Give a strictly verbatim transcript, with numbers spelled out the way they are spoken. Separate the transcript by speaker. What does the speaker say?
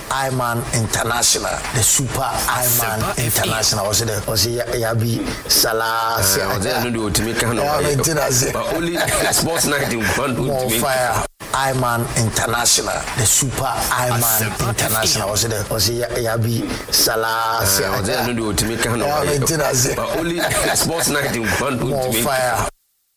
Speaker 1: Iman International, the Super Iman International. Was it? Was it Yabi Salah?
Speaker 2: I don't know to make only sports night in one
Speaker 1: fire. Iman International, the Super Iman International. Was it? Was it Yabi Salah?
Speaker 2: I don't know to make only sports night in one fire.